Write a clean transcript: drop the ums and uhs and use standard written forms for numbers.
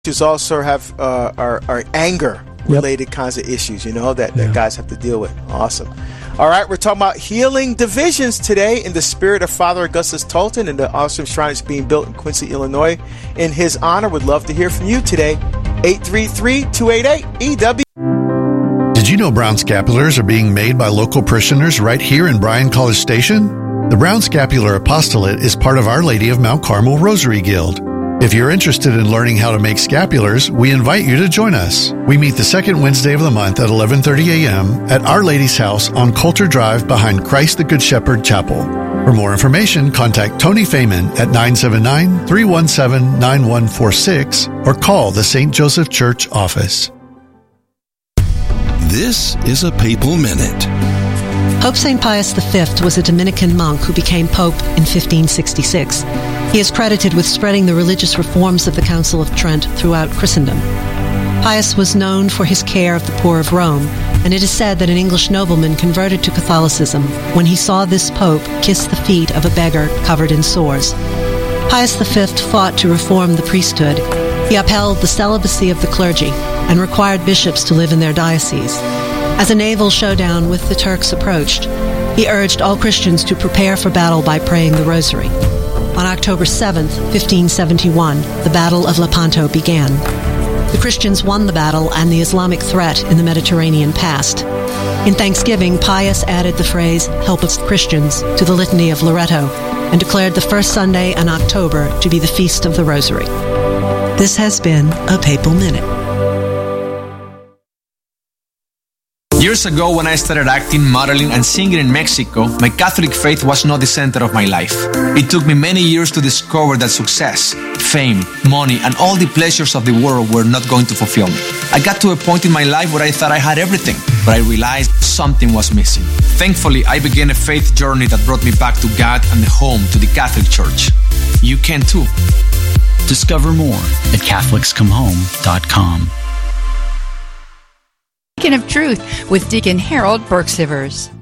issues also have are anger related kinds of issues, that guys have to deal with. Awesome. All right, we're talking about healing divisions today in the spirit of Father Augustus Tolton and the awesome shrine that's being built in Quincy, Illinois. In his honor, would love to hear from you today. 833-288-EW. Did you know brown scapulars are being made by local parishioners right here in Bryan College Station? The Brown Scapular Apostolate is part of Our Lady of Mount Carmel Rosary Guild. If you're interested in learning how to make scapulars, we invite you to join us. We meet the second Wednesday of the month at 11:30 a.m. at Our Lady's house on Coulter Drive behind Christ the Good Shepherd Chapel. For more information, contact Tony Feynman at 979-317-9146 or call the St. Joseph Church office. This is a Papal Minute. Pope St. Pius V was a Dominican monk who became Pope in 1566. He is credited with spreading the religious reforms of the Council of Trent throughout Christendom. Pius was known for his care of the poor of Rome, and it is said that an English nobleman converted to Catholicism when he saw this pope kiss the feet of a beggar covered in sores. Pius V fought to reform the priesthood. He upheld the celibacy of the clergy and required bishops to live in their dioceses. As a naval showdown with the Turks approached, he urged all Christians to prepare for battle by praying the Rosary. On October 7, 1571, the Battle of Lepanto began. The Christians won the battle and the Islamic threat in the Mediterranean passed. In Thanksgiving, Pius added the phrase, "Help us Christians," to the Litany of Loretto and declared the first Sunday in October to be the Feast of the Rosary. This has been a Papal Minute. Years ago, when I started acting, modeling, and singing in Mexico, my Catholic faith was not the center of my life. It took me many years to discover that success, fame, money, and all the pleasures of the world were not going to fulfill me. I got to a point in my life where I thought I had everything, but I realized something was missing. Thankfully, I began a faith journey that brought me back to God and home to the Catholic Church. You can too. Discover more at CatholicsComeHome.com. Beacon of Truth with Deacon Harold Burke-Sivers.